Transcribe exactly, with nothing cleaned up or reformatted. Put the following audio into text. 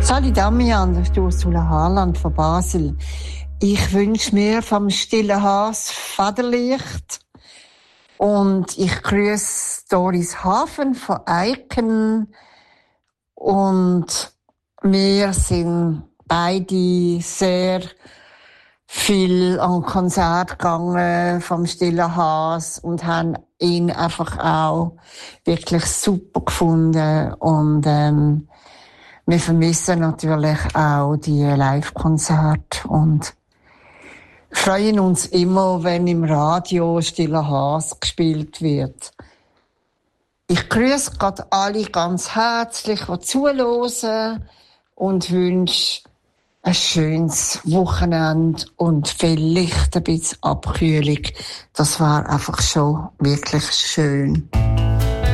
Salut Damian, das ist Ursula Harland von Basel. Ich wünsche mir vom stillen Haas Vaterlicht und ich grüße Doris Hafen von Eiken und wir sind beide sehr viel an Konzert gegangen vom stillen Haas und haben ihn einfach auch wirklich super gefunden und ähm, wir vermissen natürlich auch die Live-Konzerte und freuen uns immer, wenn im Radio Stiller Haas gespielt wird. Ich grüße gerade alle ganz herzlich, die zuhören und wünsche ein schönes Wochenende und vielleicht ein bisschen Abkühlung. Das war einfach schon wirklich schön.